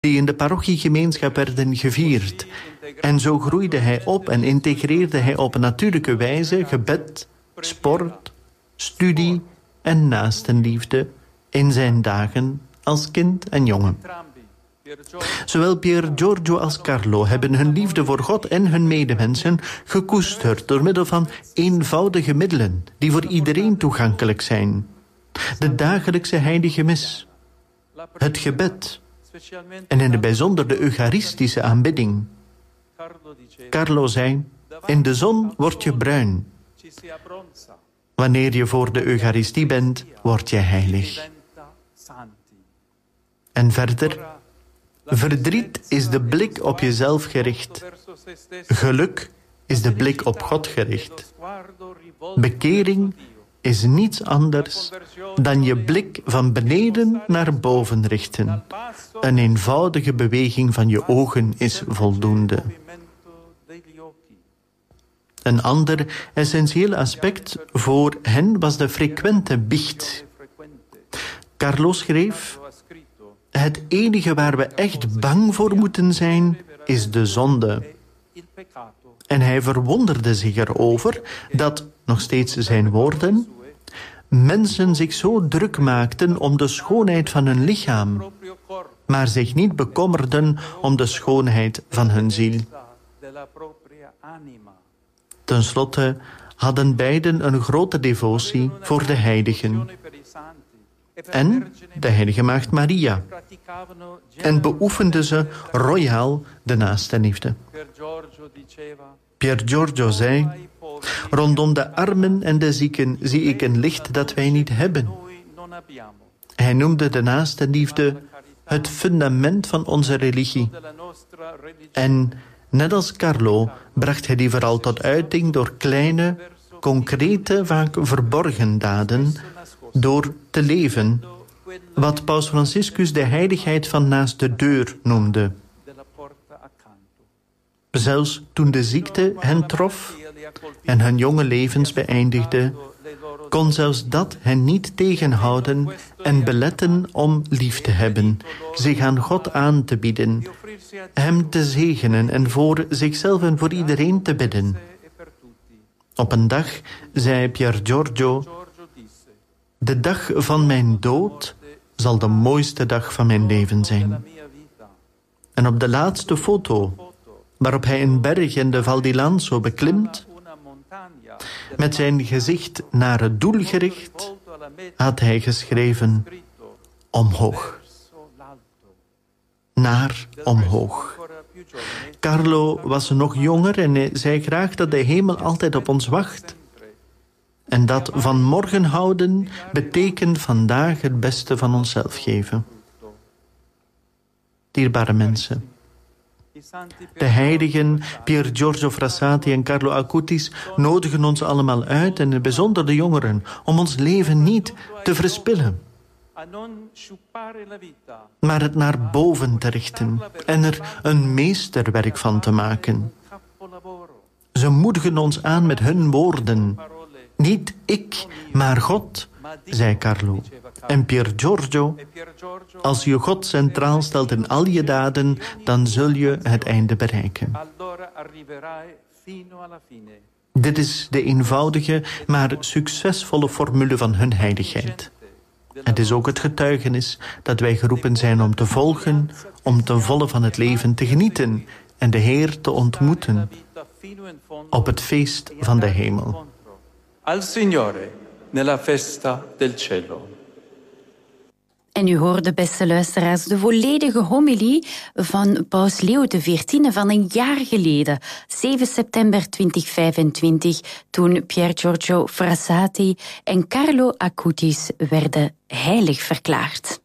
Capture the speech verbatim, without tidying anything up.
die in de parochiegemeenschap werden gevierd. En zo groeide hij op en integreerde hij op een natuurlijke wijze gebed, sport, studie en naastenliefde in zijn dagen als kind en jongen. Zowel Pier Giorgio als Carlo hebben hun liefde voor God en hun medemensen gekoesterd door middel van eenvoudige middelen die voor iedereen toegankelijk zijn. De dagelijkse heilige mis, het gebed en in het bijzonder de eucharistische aanbidding. Carlo zei, in de zon word je bruin. Wanneer je voor de Eucharistie bent, word je heilig. En verder, verdriet is de blik op jezelf gericht. Geluk is de blik op God gericht. Bekering is niets anders dan je blik van beneden naar boven richten. Een eenvoudige beweging van je ogen is voldoende. Een ander essentieel aspect voor hen was de frequente biecht. Carlo schreef, het enige waar we echt bang voor moeten zijn, is de zonde. En hij verwonderde zich erover dat, nog steeds zijn woorden, mensen zich zo druk maakten om de schoonheid van hun lichaam, maar zich niet bekommerden om de schoonheid van hun ziel. Ten slotte hadden beiden een grote devotie voor de heiligen en de heilige maagd Maria, en beoefenden ze royaal de naastenliefde. Pier Giorgio zei, rondom de armen en de zieken zie ik een licht dat wij niet hebben. Hij noemde de naastenliefde het fundament van onze religie. En net als Carlo bracht hij die vooral tot uiting door kleine, concrete, vaak verborgen daden, door te leven, wat Paus Franciscus de heiligheid van naast de deur noemde. Zelfs toen de ziekte hen trof en hun jonge levens beëindigde, kon zelfs dat hen niet tegenhouden en beletten om lief te hebben, zich aan God aan te bieden, hem te zegenen en voor zichzelf en voor iedereen te bidden. Op een dag zei Pier Giorgio, de dag van mijn dood zal de mooiste dag van mijn leven zijn. En op de laatste foto, waarop hij een berg in de Val di Lanzo beklimt, met zijn gezicht naar het doel gericht, had hij geschreven, omhoog. Naar omhoog. Carlo was nog jonger en hij zei graag dat de hemel altijd op ons wacht. En dat van morgen houden betekent vandaag het beste van onszelf geven. Dierbare mensen, de heiligen Pier Giorgio Frassati en Carlo Acutis nodigen ons allemaal uit, en in het bijzonder de jongeren, om ons leven niet te verspillen, maar het naar boven te richten en er een meesterwerk van te maken. Ze moedigen ons aan met hun woorden. Niet ik, maar God, zei Carlo. En Pier Giorgio, als je God centraal stelt in al je daden, dan zul je het einde bereiken. Dit is de eenvoudige, maar succesvolle formule van hun heiligheid. Het is ook het getuigenis dat wij geroepen zijn om te volgen, om ten volle van het leven te genieten en de Heer te ontmoeten op het feest van de hemel. Al Signore nella festa del cielo. En u hoorde, beste luisteraars, de volledige homilie van Paus Leo de veertiende van een jaar geleden, zeven september tweeduizend vijfentwintig, toen Pier Giorgio Frassati en Carlo Acutis werden heilig verklaard.